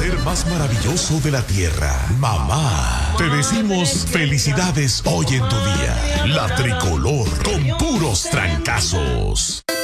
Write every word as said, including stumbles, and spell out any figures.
ser más maravilloso de la tierra. Mamá, te decimos felicidades hoy en tu día. La tricolor con puros trancazos.